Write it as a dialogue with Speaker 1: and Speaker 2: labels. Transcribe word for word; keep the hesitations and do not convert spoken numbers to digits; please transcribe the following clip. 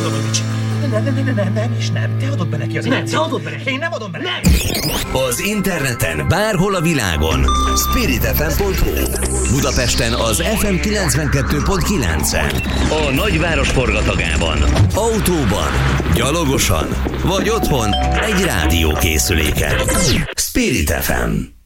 Speaker 1: mondom, hogy mit csinál. Nem, nem, nem, nem, nem, és nem. Te adod be neki az
Speaker 2: Nem, te adod be neki.
Speaker 1: Én nem adom be neki.
Speaker 2: Nem.
Speaker 3: Az interneten, bárhol a világon. spirit f m pont h u. Budapesten az ef em kilencvenkettő pont kilencen. A nagyváros forgatagában. Autóban, gyalogosan, vagy otthon egy rádiókészüléken. Spirit ef em.